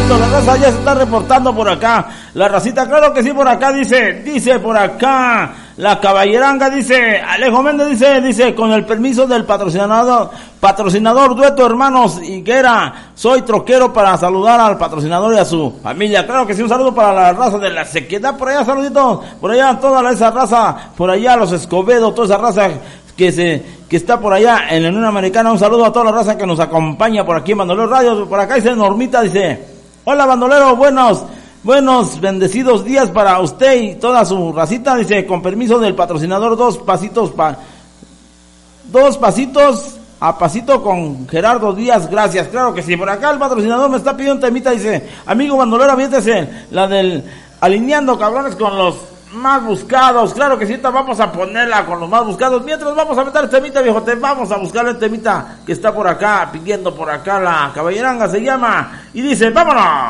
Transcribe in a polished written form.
reportando, la raza ya se está reportando por acá. La racita, claro que sí, por acá dice por acá. La caballeranga dice, Alejo Méndez dice, con el permiso del patrocinador Dueto Hermanos Higuera, soy troquero para saludar al patrocinador y a su familia. Claro que sí, un saludo para la raza de la Sequedad, por allá, saluditos, por allá toda esa raza, por allá los Escobedo, toda esa raza que está por allá en la Unión Americana. Un saludo a toda la raza que nos acompaña por aquí en Bandolero Radio. Por acá dice Normita, dice, hola Bandolero, buenos bendecidos días para usted y toda su racita, dice, con permiso del patrocinador, dos pasitos a pasito con Gerardo Díaz, gracias. Claro que sí, por acá el patrocinador me está pidiendo un temita, dice, amigo bandolero, aviéntese la del alineando cabrones con los más buscados. Claro que sí, vamos a ponerla con los más buscados. Mientras vamos a meter el temita, viejo, vamos a buscar el temita que está por acá, pidiendo por acá la caballeranga, se llama, y dice, vámonos.